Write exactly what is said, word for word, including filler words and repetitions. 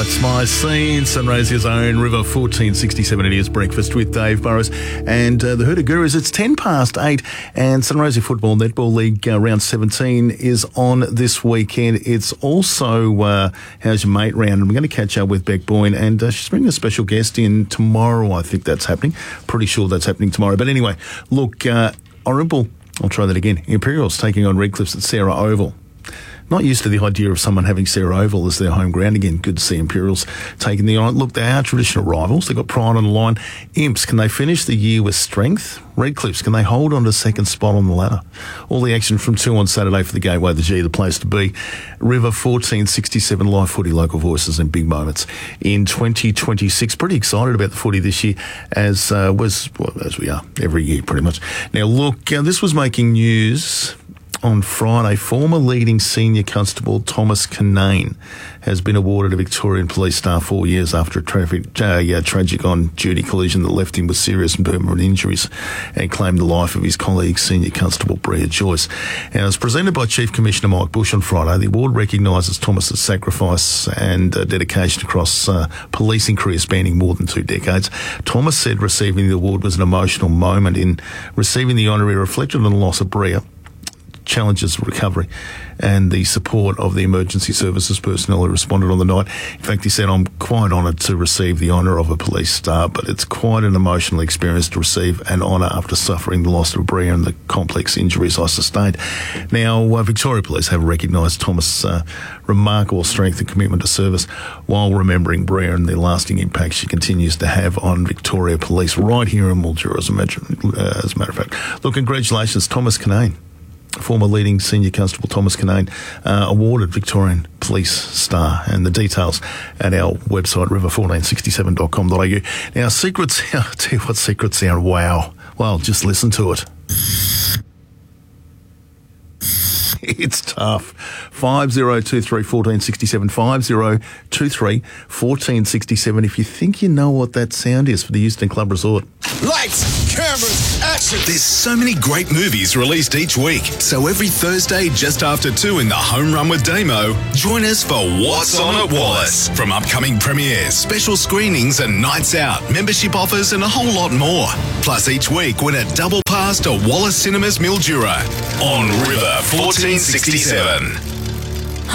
Lights My Scene, Sunraysia's own River fourteen sixty-seven. It is Breakfast with Dave Burrows and uh, the Hurter Gurus. It's ten past eight and Sunraysia Football Netball League uh, round seventeen is on this weekend. It's also uh, How's Your Mate round, and we're going to catch up with Beck Boyne, and uh, she's bringing a special guest in tomorrow. I think that's happening. Pretty sure that's happening tomorrow. But anyway, look, uh, Orimple, I'll try that again. Imperials taking on Redcliffs at Sarah Oval. Not used to the idea of someone having Sarah Oval as their home ground again. Good to see Imperials taking the on. Look, they are traditional rivals. They've got pride on the line. Imps, can they finish the year with strength? Redcliffs, can they hold on to second spot on the ladder? All the action from two on Saturday for the Gateway, the G, the place to be. River fourteen sixty-seven, live footy, local voices and big moments in twenty twenty-six. Pretty excited about the footy this year, as uh, was well, as we are every year pretty much. Now, look, uh, this was making news on Friday. Former leading senior constable Thomas Kinane has been awarded a Victorian Police Star four years after a traffic, uh, yeah, tragic on-duty collision that left him with serious and permanent injuries and claimed the life of his colleague, Senior Constable Bria Joyce. And it was presented by Chief Commissioner Mike Bush on Friday. The award recognises Thomas's sacrifice and uh, dedication across uh, policing career spanning more than two decades. Thomas said receiving the award was an emotional moment. In receiving the honour, he reflected on the loss of Bria, challenges of recovery, and the support of the emergency services personnel who responded on the night. In fact, he said, I'm quite honoured to receive the honour of a police star, but it's quite an emotional experience to receive an honour after suffering the loss of Bria and the complex injuries I sustained. Now, uh, Victoria Police have recognised Thomas' uh, remarkable strength and commitment to service while remembering Bria and the lasting impact she continues to have on Victoria Police right here in Mildura, as a matter, uh, as a matter of fact. Look, congratulations, Thomas Kinane. Former leading senior constable Thomas Kinane uh, awarded Victorian Police Star, and the details at our website river fourteen sixty-seven dot com dot a u. Now, secret sound, I'll tell you what secret sound, wow. Well, just listen to it. It's tough. five oh two three, one four six seven, five oh two three, one four six seven. If you think you know what that sound is for the Euston Club Resort. Lights, cameras, action. There's so many great movies released each week. So every Thursday just after two in the Home Run with Damo, join us for What's On at Wallace. From upcoming premieres, special screenings and nights out, membership offers and a whole lot more. Plus each week win a double pass to Wallace Cinemas Mildura on River fourteen sixty-seven.